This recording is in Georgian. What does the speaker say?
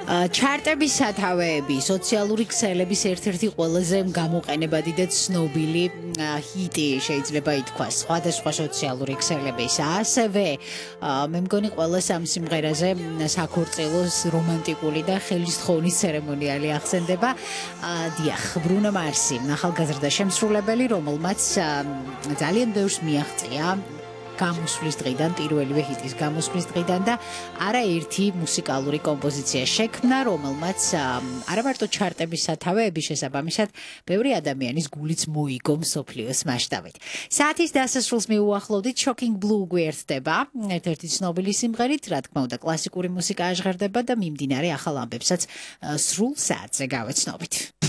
ჩარტების სათავეები, სოციალური ქსელების ერთ-ერთი ყველაზე გამოყენებადი და ცნობილი ჰიტი შეიძლება ითქვას სხვადასხვა სოციალური ქსელების. ასევე მე მგონი ყველას ამ სიმღერაზე საქორწილოს რომანტიკული და ხელისთხოვნის ცერემონიალი ახსენდება. დიახ, ბრუნო მარსი, ახალგაზრდა შემსრულებელი, რომელმაც ძალიან ბევრს მიაღწია გამოსვლის დღიდან, პირველივე ჰიტის გამოსვლის დღიდან და არაერთი მუსიკალური კომპოზიცია შექმნა, რომელმაც არა მარტო ჩარტების სათავეები შესაბამისად, ბევრი ადამიანის გულიც მოიგო მსოფლიოს მასშტაბით. საათის დასასრულს მიუახლოვდით, Shocking Blue გვერდება, ერთ-ერთი ცნობილი სიმღერით, რა თქმა უნდა, კლასიკური მუსიკა აჟღერდება და მიმდინარე ახალ ამბებსაც სრულ საათზე გავეცნობით.